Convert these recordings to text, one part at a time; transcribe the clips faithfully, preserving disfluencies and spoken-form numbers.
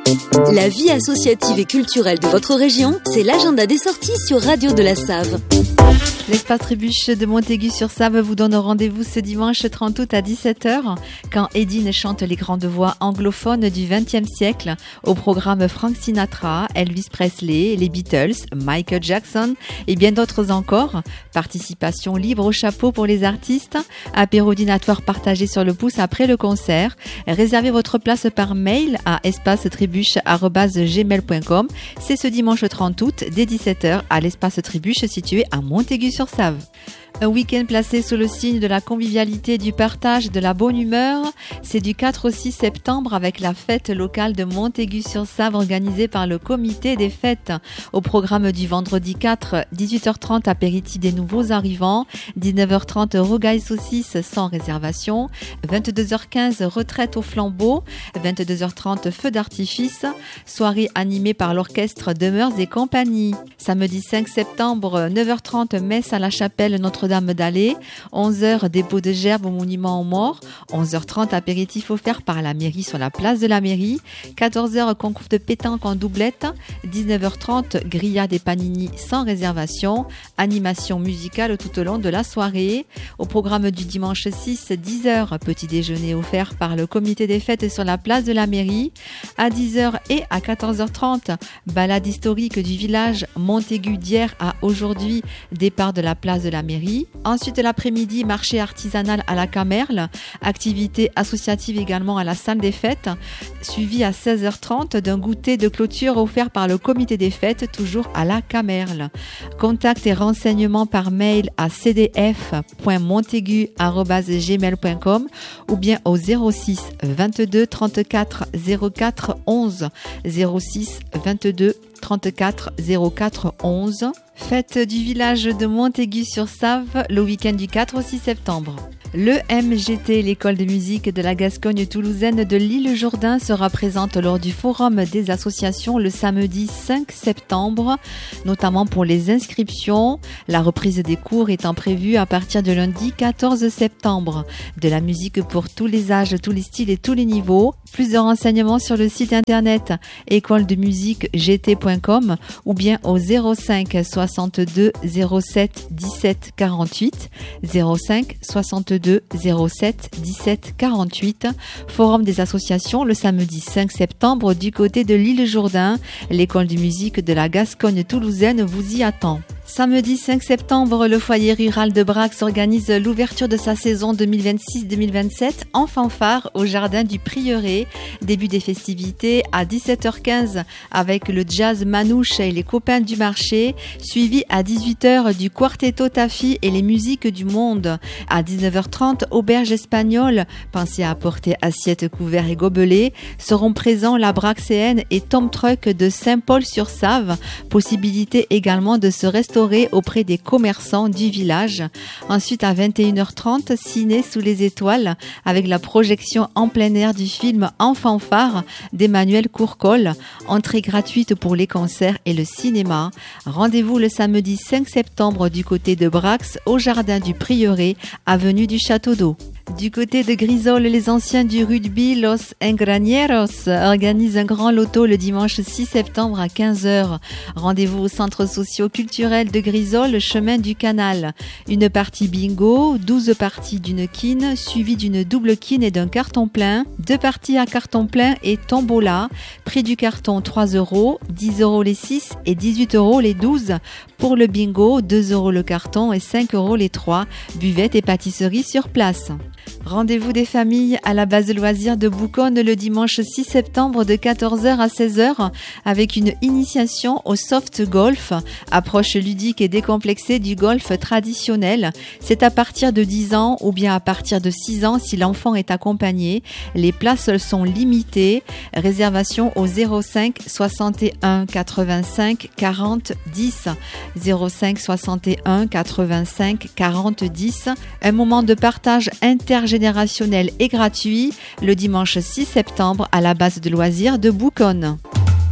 La vie associative et culturelle de votre région, c'est l'agenda des sorties sur Radio de la Save. L'Espace Trébuche de Montaigu-sur-Save vous donne rendez-vous ce dimanche trente août à dix-sept heures quand Edine chante les grandes voix anglophones du vingtième siècle au programme Frank Sinatra, Elvis Presley, les Beatles, Michael Jackson et bien d'autres encore. Participation libre au chapeau pour les artistes, apéro dînatoire partagé sur le pouce après le concert. Réservez votre place par mail à espace trébuche arobase gmail point com. C'est ce dimanche trente août dès dix-sept heures à l'Espace Trébuche situé à Montaigu-sur-Save. Un week-end placé sous le signe de la convivialité, du partage et de la bonne humeur. C'est du quatre au six septembre avec la fête locale de Montaigu-sur-Save organisée par le comité des fêtes. Au programme du vendredi quatre, dix-huit heures trente, apéritif des nouveaux arrivants, dix-neuf heures trente, rogaille saucisse sans réservation, vingt-deux heures quinze, retraite au flambeau, vingt-deux heures trente, feu d'artifice, soirée animée par l'orchestre Demeures et compagnie. Samedi cinq septembre, neuf heures trente, messe à la chapelle Notre-Dame d'Allée, onze heures, dépôt de gerbes au monument aux morts, onze heures trente, apéritif offert par la mairie sur la place de la mairie, quatorze heures, concours de pétanque en doublette, dix-neuf heures trente, grillade et panini sans réservation, animation musicale tout au long de la soirée. Au programme du dimanche six, dix heures, petit déjeuner offert par le comité des fêtes sur la place de la mairie, à dix heures et à quatorze heures trente, balade historique du village Montaigu d'hier à aujourd'hui, départ de la place de la mairie. Ensuite, l'après-midi, marché artisanal à la Camerle, activité associative également à la salle des fêtes, suivi à seize heures trente d'un goûter de clôture offert par le comité des fêtes, toujours à la Camerle. Contact et renseignements par mail à c d f point montaigu arobase gmail point com ou bien au zéro six vingt-deux trente-quatre zéro quatre onze, zéro six vingt-deux trente-quatre zéro quatre onze. Fête du village de Montaigu-sur-Save le week-end du quatre au six septembre. Le M G T, l'école de musique de la Gascogne toulousaine de l'île Jourdain, sera présente lors du forum des associations le samedi cinq septembre, notamment pour les inscriptions. La reprise des cours étant prévue à partir de lundi quatorze septembre. De la musique pour tous les âges, tous les styles et tous les niveaux. Plus de renseignements sur le site internet école de musique g t point com ou bien au zéro cinq soixante-deux zéro sept dix-sept quarante-huit, zéro cinq soixante-deux zéro sept dix-sept quarante-huit. Forum des associations le samedi cinq septembre du côté de l'île Jourdain. L'école de musique de la Gascogne toulousaine vous y attend. Samedi cinq septembre, le foyer rural de Brax organise l'ouverture de sa saison deux mille vingt-six deux mille vingt-sept en fanfare au jardin du Prieuré. Début des festivités à dix-sept heures quinze avec le jazz Manouche et les copains du marché, suivi à dix-huit heures du Quartetto Tafi et les musiques du monde. À dix-neuf heures trente, auberge espagnole, pensez à apporter assiettes, couverts et gobelets, seront présents la Braxéenne et Tom Truck de Saint-Paul-sur-Save. Possibilité également de se restaurer auprès des commerçants du village. Ensuite, à vingt et une heures trente, ciné sous les étoiles avec la projection en plein air du film En fanfare d'Emmanuel Courcol. Entrée gratuite pour les concerts et le cinéma. Rendez-vous le samedi cinq septembre du côté de Brax au jardin du Prieuré, avenue du Château d'Eau. Du côté de Grisol, les anciens du rugby Los Engranieros organisent un grand loto le dimanche six septembre à quinze heures. Rendez-vous au centre socio-culturel de Grisol, chemin du Canal. Une partie bingo, douze parties d'une quine, suivie d'une double quine et d'un carton plein. Deux parties à carton plein et tombola. Prix du carton trois euros, dix euros les six et dix-huit euros les douze. Pour le bingo, deux euros le carton et cinq euros les trois. Buvette et pâtisserie sur place. Rendez-vous des familles à la base de loisirs de Bouconne le dimanche six septembre de quatorze heures à seize heures avec une initiation au soft golf, approche ludique et décomplexée du golf traditionnel. C'est à partir de dix ans ou bien à partir de six ans si l'enfant est accompagné. Les places sont limitées. Réservation au zéro cinq soixante et un quatre-vingt-cinq quarante dix. zéro cinq soixante et un quatre-vingt-cinq quarante dix. Un moment de partage intergénérationnel et gratuit le dimanche six septembre à la base de loisirs de Bouconne.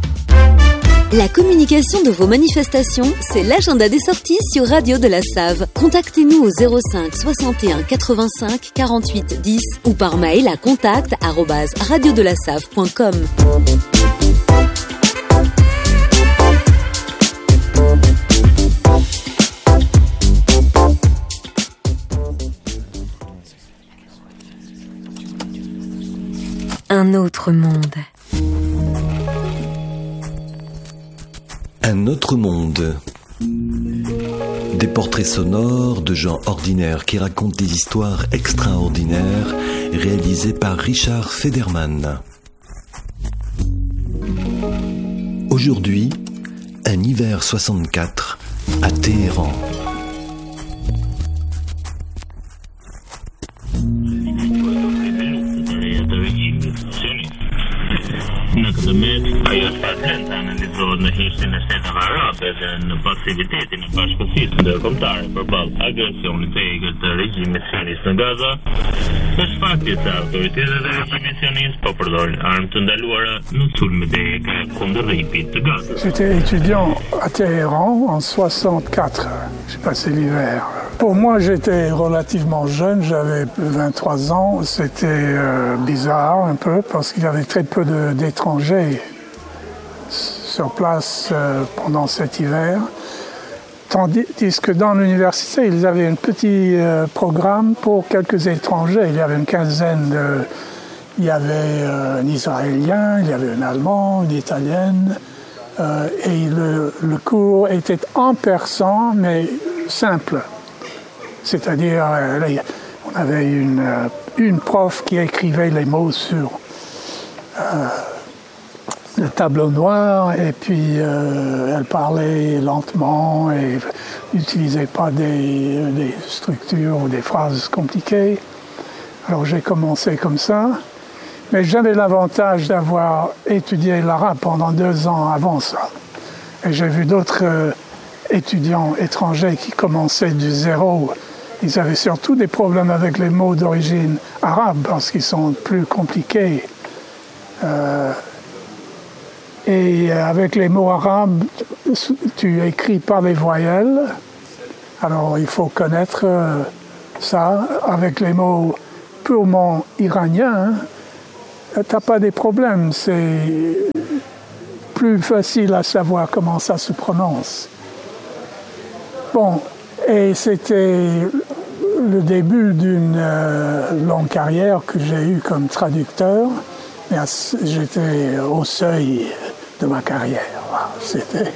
La communication de vos manifestations, c'est l'agenda des sorties sur Radio de la Save. Contactez-nous au zéro cinq soixante et un quatre-vingt-cinq quarante-huit dix ou par mail à contact arobase radio de la save point com. un autre monde. Un autre monde. Des portraits sonores de gens ordinaires qui racontent des histoires extraordinaires réalisées par Richard Federman. Aujourd'hui, un hiver soixante-quatre à Téhéran. Naqdmet ajo sfaltent anë lidrohet në hishtin e Shtetit Arabe dhe në pasivitetin e bashkësisë ndërkombëtare përballë agresionit të egët të regjimit sionist në Gaza, është fakti se autoritetet e regjimit sionist po përdorin armë të ndaluara në sulmet e eke kundër rripit të Gazës. J'étais étudiant à Téhéran en soixante-quatre. J'ai passé l'hiver. Pour moi, j'étais relativement jeune, j'avais vingt-trois ans. C'était euh, bizarre un peu parce qu'il y avait très peu de, d'étrangers sur place euh, pendant cet hiver. Tandis que dans l'université, ils avaient un petit euh, programme pour quelques étrangers. Il y avait une quinzaine de... Il y avait euh, un Israélien, il y avait un Allemand, une Italienne. Euh, et le, le cours était en persan, mais simple. C'est-à-dire, euh, on avait une, euh, une prof qui écrivait les mots sur euh, le tableau noir, et puis euh, elle parlait lentement et n'utilisait pas des, des structures ou des phrases compliquées. Alors j'ai commencé comme ça, mais j'avais l'avantage d'avoir étudié l'arabe pendant deux ans avant ça. Et j'ai vu d'autres euh, étudiants étrangers qui commençaient du zéro. Ils avaient surtout des problèmes avec les mots d'origine arabe parce qu'ils sont plus compliqués. Euh, et avec les mots arabes, tu écris par les voyelles. Alors il faut connaître euh, ça. Avec les mots purement iraniens, tu n'as pas des problèmes. C'est plus facile à savoir comment ça se prononce. Bon. Et c'était le début d'une euh, longue carrière que j'ai eue comme traducteur. Mais j'étais au seuil de ma carrière. C'était...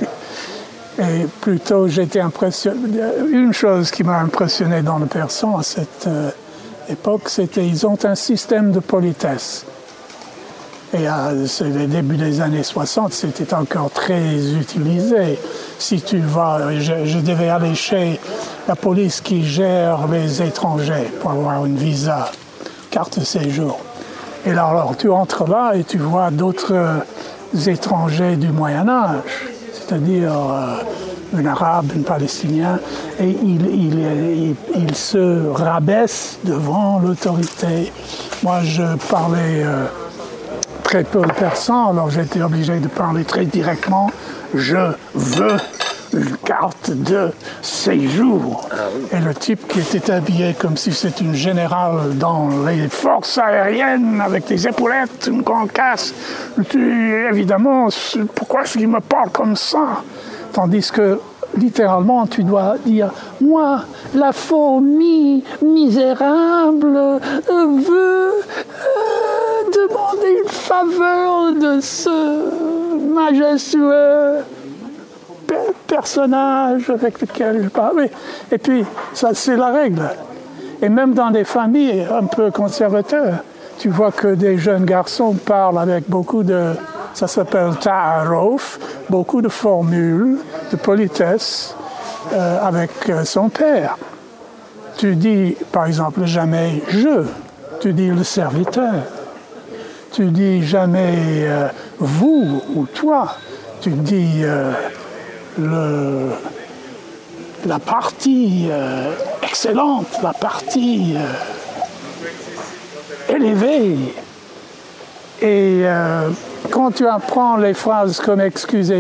Et plutôt, j'étais impressionné. Une chose qui m'a impressionné dans le persan à cette euh, époque, c'était qu'ils ont un système de politesse. Et à le début des années soixante, c'était encore très utilisé. Si tu vas, je, je devais aller chez la police qui gère les étrangers pour avoir une visa, carte de séjour. Et là, alors, tu entres là et tu vois d'autres étrangers du Moyen-Âge, c'est-à-dire euh, un Arabe, un Palestinien, et ils il, il, il se rabaissent devant l'autorité. Moi, je parlais... Euh, très peu le persan, alors j'ai été obligé de parler très directement. Je veux une carte de séjour. Ah oui. Et le type qui était habillé comme si c'était une générale dans les forces aériennes, avec des épaulettes, une grande casse, tu, évidemment, pourquoi est-ce qu'il me parle comme ça? Tandis que, littéralement, tu dois dire « Moi, la fourmi misérable, euh, veut euh, demander une faveur de ce majestueux pe- personnage avec lequel je parle. » Et puis, ça, c'est la règle. Et même dans des familles un peu conservateurs, tu vois que des jeunes garçons parlent avec beaucoup de... Ça s'appelle ta'aruf, beaucoup de formules de politesse euh, avec euh, son père. Tu dis, par exemple, jamais « je », tu dis « le serviteur ». Tu dis jamais euh, « vous » ou « toi », tu dis euh, le, la partie euh, excellente, la partie euh, élevée. Et euh, quand tu apprends les phrases comme « excusez-moi »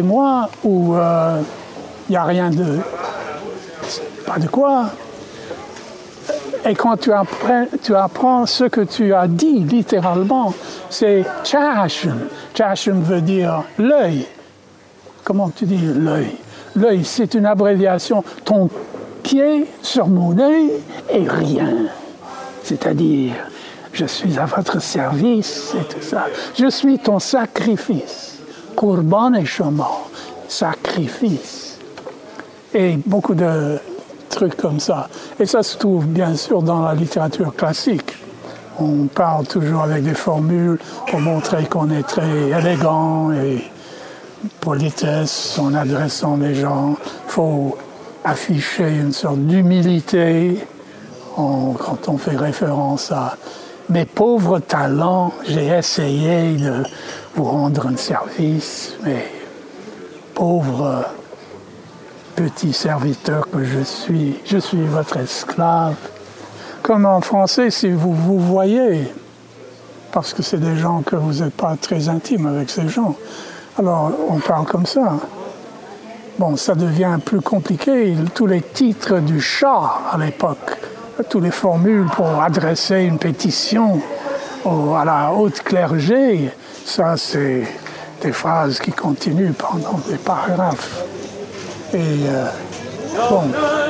ou « il euh, n'y a rien de... pas de quoi », et quand tu apprends, tu apprends ce que tu as dit littéralement, c'est « chashum ». Chashum veut dire « l'œil ». Comment tu dis « l'œil » ? L'œil, c'est une abréviation. Ton pied sur mon œil et rien. C'est-à-dire, je suis à votre service et tout ça. Je suis ton sacrifice. Qurban et Shama, sacrifice. Et beaucoup de trucs comme ça. Et ça se trouve bien sûr dans la littérature classique. On parle toujours avec des formules pour montrer qu'on est très élégant et politesse en adressant les gens. Il faut afficher une sorte d'humilité en, quand on fait référence à mes pauvres talents. J'ai essayé de vous rendre un service, mais pauvre petit serviteur que je suis, je suis votre esclave. Comme en français, si vous vous voyez, parce que c'est des gens que vous n'êtes pas très intime avec ces gens, alors on parle comme ça. Bon, ça devient plus compliqué. Tous les titres du Shah à l'époque, toutes les formules pour adresser une pétition au, à la haute clergé, ça c'est des phrases qui continuent pendant des paragraphes. Et euh, bon.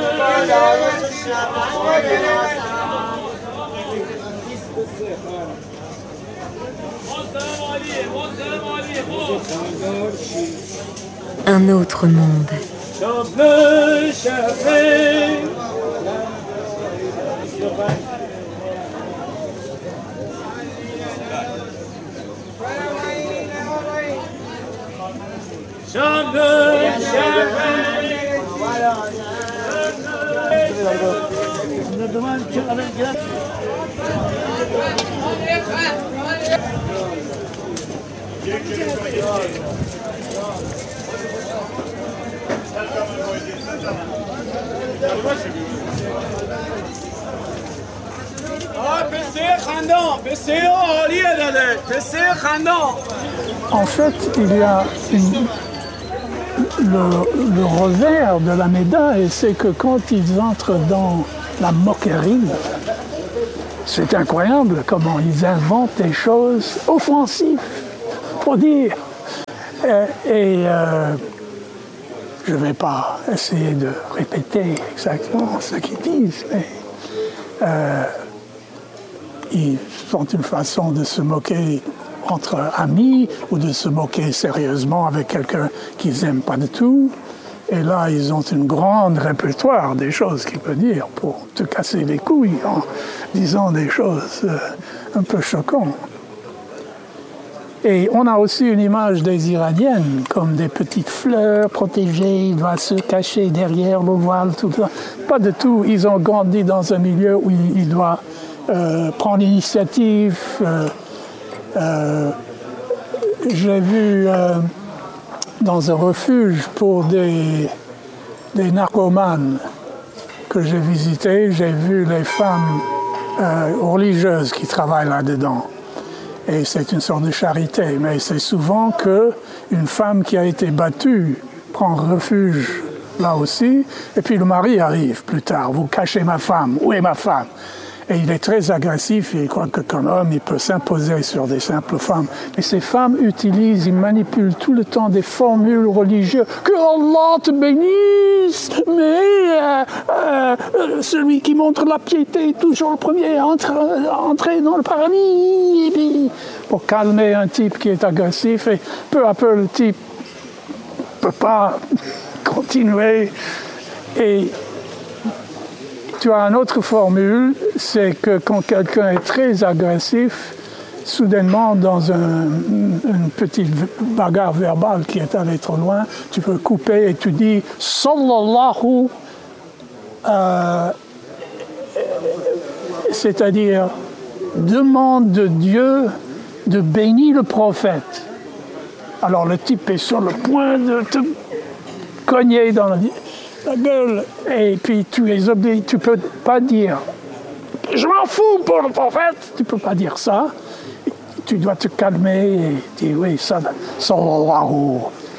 Un autre monde. En fait, il y a une, le, le revers de la médaille, c'est que quand ils entrent dans la moquerie, c'est incroyable comment ils inventent des choses offensives, pour dire. Et, et euh, je ne vais pas essayer de répéter exactement ce qu'ils disent, mais euh, ils sont une façon de se moquer entre amis ou de se moquer sérieusement avec quelqu'un qu'ils n'aiment pas du tout. Et là, ils ont une grande répertoire des choses qu'ils peuvent dire pour te casser les couilles en disant des choses euh, un peu choquantes. Et on a aussi une image des Iraniennes comme des petites fleurs protégées, il doit se cacher derrière le voile, tout ça. Pas du tout, ils ont grandi dans un milieu où il, il doit euh, prendre l'initiative. Euh, euh, j'ai vu euh, dans un refuge pour des, des narcomanes que j'ai visité, j'ai vu les femmes euh, religieuses qui travaillent là-dedans. Et c'est une sorte de charité, mais c'est souvent qu'une femme qui a été battue prend refuge là aussi, et puis le mari arrive plus tard, vous cachez ma femme, où est ma femme? Et il est très agressif, et il croit que comme homme, il peut s'imposer sur des simples femmes. Mais ces femmes utilisent, ils manipulent tout le temps des formules religieuses. Que Allah te bénisse, mais euh, euh, celui qui montre la piété est toujours le premier à entre, entrer dans le paradis. Et puis, pour calmer un type qui est agressif, et peu à peu, le type ne peut pas continuer. Et tu as une autre formule, c'est que quand quelqu'un est très agressif, soudainement, dans un, une petite bagarre verbale qui est allée trop loin, tu peux couper et tu dis « Sallallahu euh, », c'est-à-dire « demande de Dieu de bénir le prophète ». Alors le type est sur le point de te cogner dans la... la gueule, et puis tu es obligé, tu peux pas dire je m'en fous pour le prophète, tu peux pas dire ça, tu dois te calmer et dire oui, ça, sallallahu.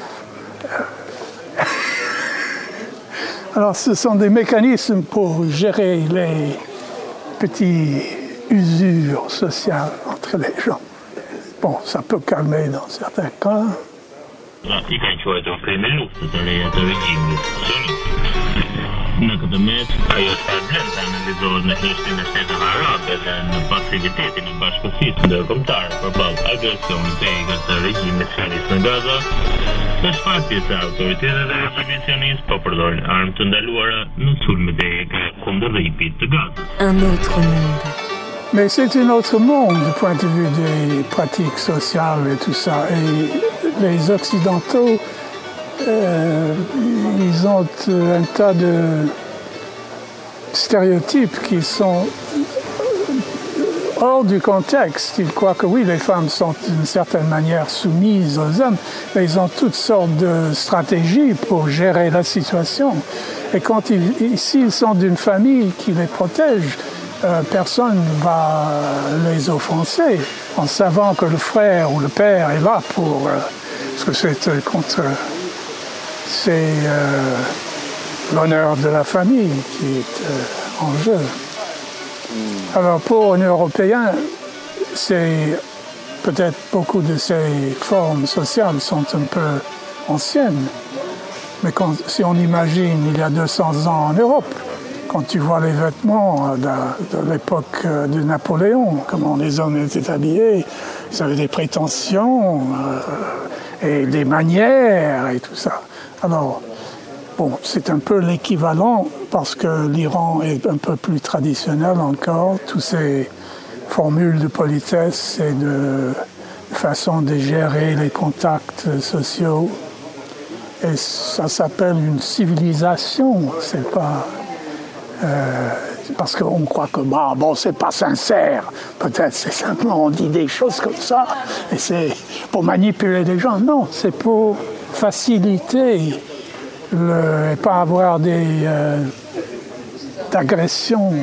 Alors ce sont des mécanismes pour gérer les petits usures sociales entre les gens. Bon, ça peut calmer dans certains cas. I kan köra de kriminella, det är det regim. Så nu kan akademet ajo stabilitet analizohet në Hishtin e Shteteve Arabe dhe në pasivitetin e bashkësisë ndërkombëtare përballë agresionit e egët të regjimit sionist në Gaza, dhe shfaqjes se autoritetet e regjimit sionist po përdorin armë të ndaluara në sulmet e ega kundër rripit të Gazës. Un autre monde. Mais c'est un autre monde du point de vue des pratiques sociales et tout ça. Et les Occidentaux, euh, ils ont un tas de stéréotypes qui sont hors du contexte. Ils croient que oui, les femmes sont d'une certaine manière soumises aux hommes, mais ils ont toutes sortes de stratégies pour gérer la situation. Et quand ils, s'ils sont d'une famille qui les protège, Euh, personne ne va les offenser en savant que le frère ou le père est là pour... Euh, parce que c'est euh, contre... C'est euh, l'honneur de la famille qui est euh, en jeu. Alors pour un Européen, c'est peut-être beaucoup de ces formes sociales sont un peu anciennes. Mais quand, si on imagine il y a deux cents ans en Europe, quand tu vois les vêtements de, de l'époque de Napoléon, comment les hommes étaient habillés, ils avaient des prétentions euh, et des manières et tout ça. Alors, bon, c'est un peu l'équivalent parce que l'Iran est un peu plus traditionnel encore, toutes ces formules de politesse et de façon de gérer les contacts sociaux. Et ça s'appelle une civilisation, c'est pas... Euh, parce qu'on croit que bah, bon, c'est pas sincère, peut-être c'est simplement on dit des choses comme ça et c'est pour manipuler les gens. Non, c'est pour faciliter le, et pas avoir des euh, d'agressions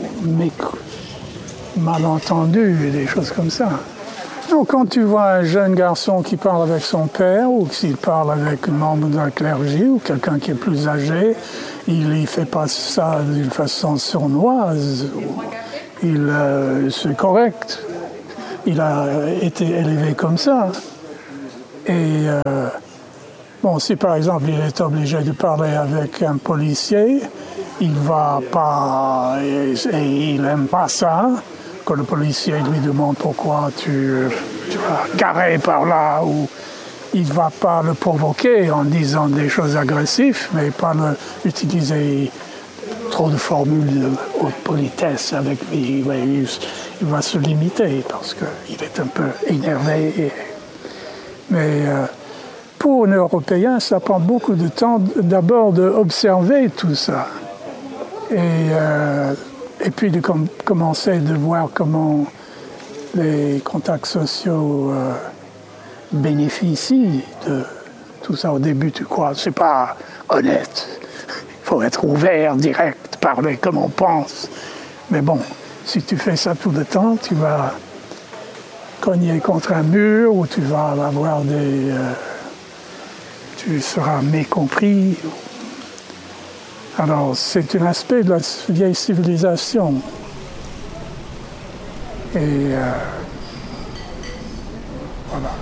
malentendues et des choses comme ça. Donc quand tu vois un jeune garçon qui parle avec son père ou s'il parle avec un membre d'un clergé ou quelqu'un qui est plus âgé, il ne fait pas ça d'une façon sournoise. Il, euh, c'est correct. Il a été élevé comme ça. Et euh, bon, si par exemple il est obligé de parler avec un policier, il va pas et, et il n'aime pas ça. Que le policier lui demande pourquoi tu, tu vas garer par là, ou il ne va pas le provoquer en disant des choses agressives, mais pas le, utiliser trop de formules de haute politesse avec lui. Il, il va se limiter parce qu'il est un peu énervé. Et, mais euh, pour un Européen, ça prend beaucoup de temps d'abord d'observer tout ça. Et... Euh, Et puis de com- commencer de voir comment les contacts sociaux euh, bénéficient de tout ça. Au début, tu crois, c'est pas honnête. Il faut être ouvert, direct, parler comme on pense. Mais bon, si tu fais ça tout le temps, tu vas cogner contre un mur ou tu vas avoir des... Euh, tu seras mécompris. Alors, c'est un aspect de la vieille civilisation. Et euh, voilà.